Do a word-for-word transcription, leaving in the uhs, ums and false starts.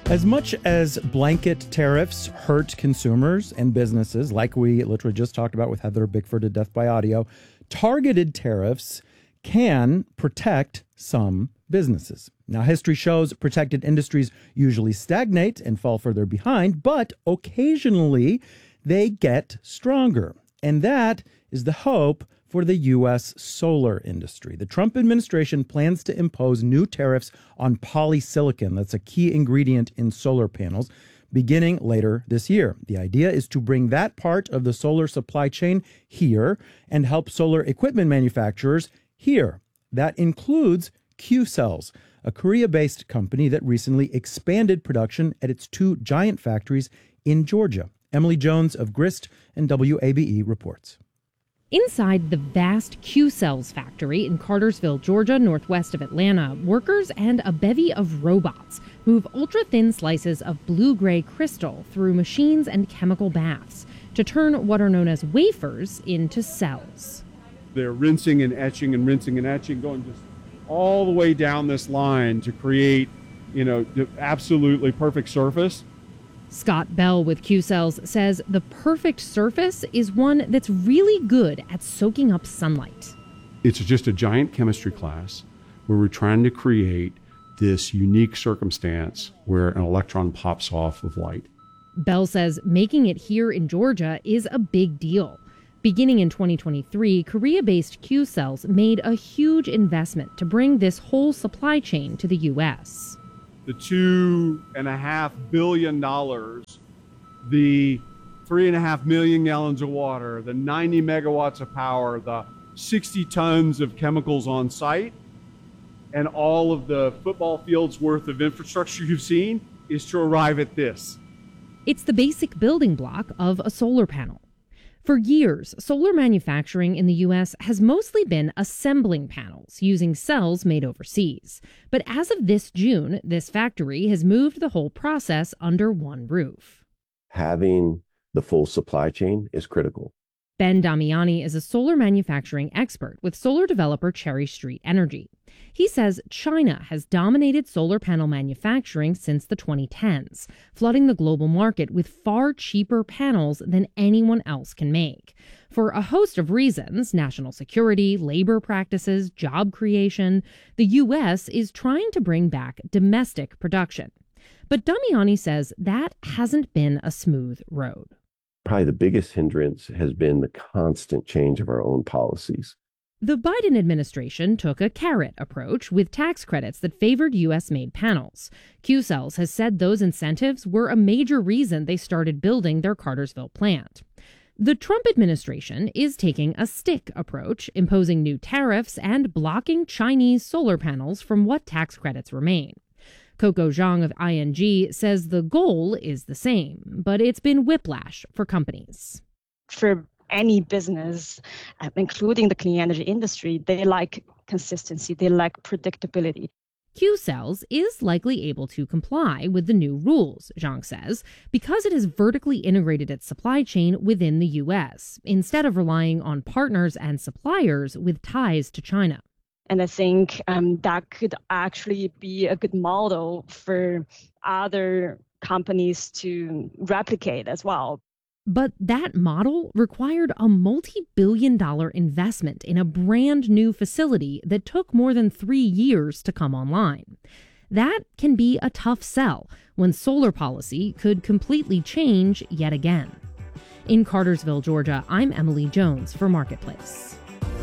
As much as blanket tariffs hurt consumers and businesses, like we literally just talked about with Heather Bickford at Death by Audio, targeted tariffs can protect some businesses. Now, history shows protected industries usually stagnate and fall further behind, but occasionally they get stronger. And that is the hope for the U S solar industry. The Trump administration plans to impose new tariffs on polysilicon. That's a key ingredient in solar panels, beginning later this year. The idea is to bring that part of the solar supply chain here and help solar equipment manufacturers here. That includes Qcells, a Korea-based company that recently expanded production at its two giant factories in Georgia. Emily Jones of Grist and W A B E reports. Inside the vast Qcells factory in Cartersville, Georgia, northwest of Atlanta, workers and a bevy of robots move ultra-thin slices of blue-gray crystal through machines and chemical baths to turn what are known as wafers into cells. They're rinsing and etching and rinsing and etching, going just all the way down this line to create, you know, the absolutely perfect surface. Scott Bell with Qcells says the perfect surface is one that's really good at soaking up sunlight. It's just a giant chemistry class where we're trying to create this unique circumstance where an electron pops off of light. Bell says making it here in Georgia is a big deal. Beginning in twenty twenty-three, Korea-based Qcells made a huge investment to bring this whole supply chain to the U S The two and a half billion dollars, the three and a half million gallons of water, the ninety megawatts of power, the sixty tons of chemicals on site, and all of the football fields worth of infrastructure you've seen is to arrive at this. It's the basic building block of a solar panel. For years, solar manufacturing in the U S has mostly been assembling panels using cells made overseas. But as of this June, this factory has moved the whole process under one roof. Having the full supply chain is critical. Ben Damiani is a solar manufacturing expert with solar developer Cherry Street Energy. He says China has dominated solar panel manufacturing since the twenty tens, flooding the global market with far cheaper panels than anyone else can make. For a host of reasons, national security, labor practices, job creation, the U S is trying to bring back domestic production. But Damiani says that hasn't been a smooth road. Probably the biggest hindrance has been the constant change of our own policies. The Biden administration took a carrot approach with tax credits that favored U S-made panels. Qcells has said those incentives were a major reason they started building their Cartersville plant. The Trump administration is taking a stick approach, imposing new tariffs and blocking Chinese solar panels from what tax credits remain. Coco Zhang of I N G says the goal is the same, but it's been whiplash for companies. For any business, uh, including the clean energy industry, they like consistency, they like predictability. Qcells is likely able to comply with the new rules, Zhang says, because it has vertically integrated its supply chain within the U S, instead of relying on partners and suppliers with ties to China. And I think um, that could actually be a good model for other companies to replicate as well. But that model required a multi-billion dollar investment in a brand new facility that took more than three years to come online. That can be a tough sell when solar policy could completely change yet again. In Cartersville, Georgia, I'm Emily Jones for Marketplace.